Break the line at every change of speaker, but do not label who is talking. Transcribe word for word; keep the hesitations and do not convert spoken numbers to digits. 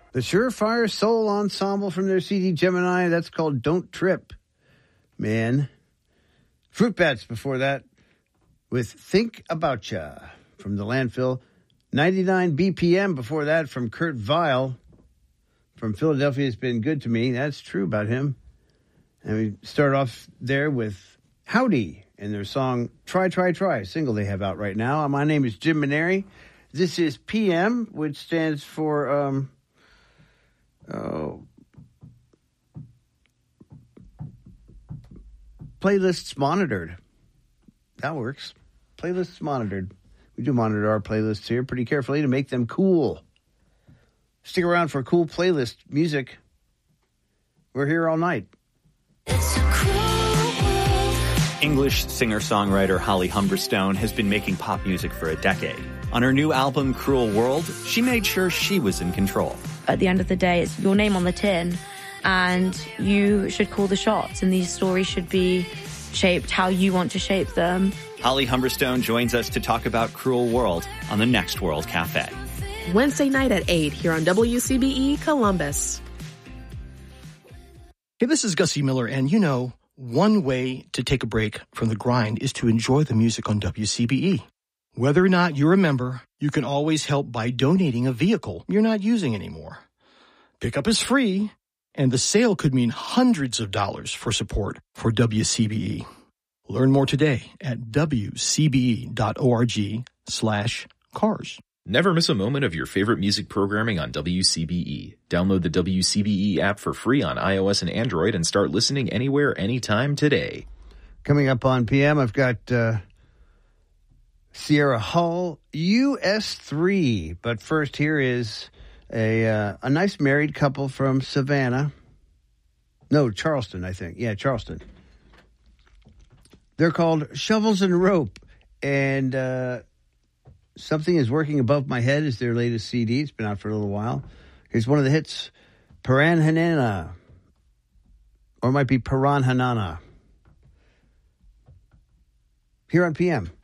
The Surefire Soul Ensemble from their C D Gemini. That's called Don't Trip, man. Fruit Bats before that with Think About Ya from the Landfill. ninety-nine B P M before that from Kurt Vile from Philadelphia Has Been Good to Me. That's true about him. And we start off there with Howdy and their song Try, Try, Try, a single they have out right now. My name is Jim Maneri. This is P M, which stands for... Um, Oh, playlists monitored. That works. Playlists monitored. We do monitor our playlists here pretty carefully to make them cool. Stick around for cool playlist music. We're here all night.
It's a cruel world.
English singer-songwriter Holly Humberstone has been making pop music for a decade. On her new album, Cruel World, she made sure she was in control.
At the end of the day, it's your name on the tin, and you should call the shots, and these stories should be shaped how you want to shape them.
Holly Humberstone joins us to talk about Cruel World on the Next World Cafe.
Wednesday night at eight here on W C B E Columbus.
Hey, this is Gussie Miller, and you know, one way to take a break from the grind is to enjoy the music on W C B E. Whether or not you're a member, you can always help by donating a vehicle you're not using anymore. Pickup is free, and the sale could mean hundreds of dollars for support for W C B E. Learn more today at wcbe.org slash cars.
Never miss a moment of your favorite music programming on W C B E. Download the W C B E app for free on iOS and Android and start listening anywhere, anytime today.
Coming up on P M, I've got... Uh Sierra Hull, U S three. But first, here is a uh, a nice married couple from Savannah. No, Charleston, I think. Yeah, Charleston. They're called Shovels and Rope. And uh, Something Is Working Above My Head is their latest C D. It's been out for a little while. Here's one of the hits, Paranhanana. Or it might be Paranhanana. Here on P M.